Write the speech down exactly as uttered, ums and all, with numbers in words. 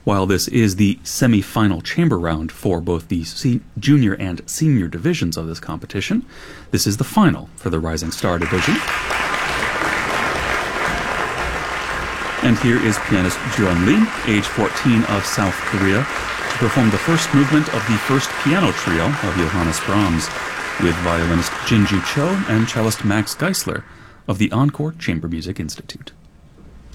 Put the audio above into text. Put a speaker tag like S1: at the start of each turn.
S1: While this is the semi-final chamber round for both the se- junior and senior divisions of this competition, this is the final for the Rising Star division. And here is pianist Jeon Lee, age fourteen, of South Korea, to perform the first movement of the first piano trio of Johannes Brahms, with violinist Jinju Cho and cellist Max Geisler of the Encore Chamber Music Institute.